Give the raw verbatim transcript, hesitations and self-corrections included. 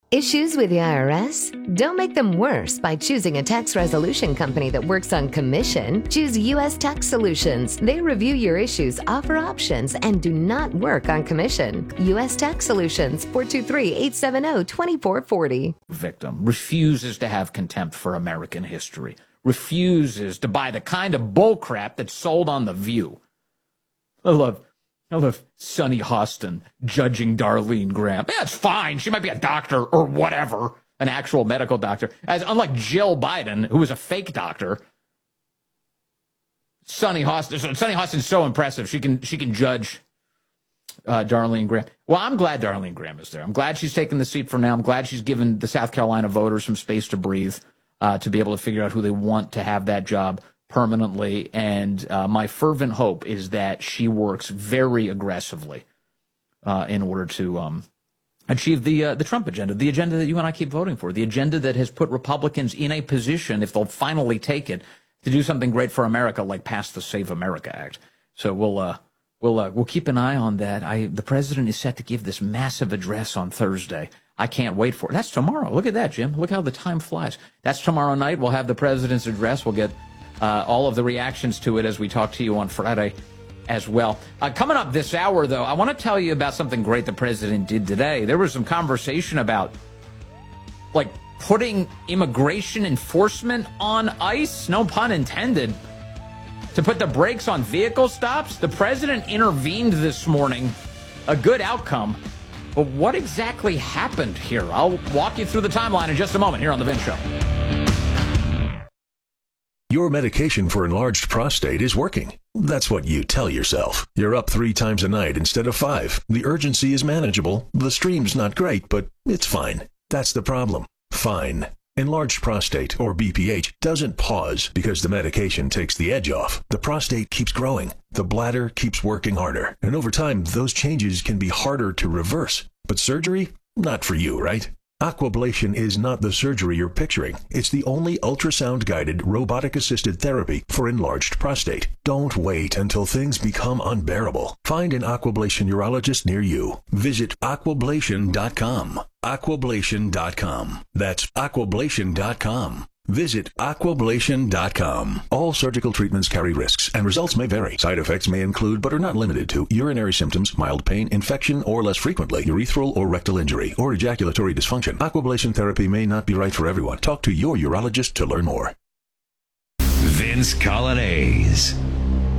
Issues with the I R S? Don't make them worse by choosing a tax resolution company that works on commission. Choose U S Tax Solutions. They review your issues, offer options, and do not work on commission. U S Tax Solutions, four two three, eight seven zero, two four four zero. Victim refuses to have contempt for American history, refuses to buy the kind of bullcrap that's sold on The View. I love I love Sunny Hostin judging Darlene Graham. Yeah, it's fine. She might be a doctor or whatever, an actual medical doctor. As unlike Jill Biden, who was a fake doctor, Sunny Hostin. Sunny Hostin's so impressive. She can she can judge uh, Darlene Graham. Well, I'm glad Darlene Graham is there. I'm glad she's taken the seat for now. I'm glad she's given the South Carolina voters some space to breathe, uh, to be able to figure out who they want to have that job permanently, and uh, my fervent hope is that she works very aggressively uh, in order to um, achieve the uh, the Trump agenda, the agenda that you and I keep voting for, the agenda that has put Republicans in a position, if they'll finally take it, to do something great for America, like pass the Save America Act. So we'll uh, we'll uh, we'll keep an eye on that. I the president is set to give this massive address on Thursday. I can't wait for it. That's tomorrow. Look at that, Jim. Look how the time flies. That's tomorrow night. We'll have the president's address. We'll get Uh, all of the reactions to it as we talk to you on Friday as well. Uh, coming up this hour, though, I want to tell you about something great the president did today. There was some conversation about, like, putting immigration enforcement on ice, no pun intended, to put the brakes on vehicle stops. The president intervened this morning. A good outcome. But what exactly happened here? I'll walk you through the timeline in just a moment here on The Vince Show. Your medication for enlarged prostate is working. That's what you tell yourself. You're up three times a night instead of five. The urgency is manageable. The stream's not great, but it's fine. That's the problem. Fine. Enlarged prostate, or B P H, doesn't pause because the medication takes the edge off. The prostate keeps growing. The bladder keeps working harder. And over time, those changes can be harder to reverse. But surgery? Not for you, right? Aquablation is not the surgery you're picturing. It's the only ultrasound-guided, robotic-assisted therapy for enlarged prostate. Don't wait until things become unbearable. Find an Aquablation urologist near you. Visit aquablation dot com. aquablation dot com. That's aquablation dot com. Visit aquablation dot com. All surgical treatments carry risks, and results may vary. Side effects may include, but are not limited to, urinary symptoms, mild pain, infection, or less frequently, urethral or rectal injury, or ejaculatory dysfunction. Aquablation therapy may not be right for everyone. Talk to your urologist to learn more. Vince Coglianese.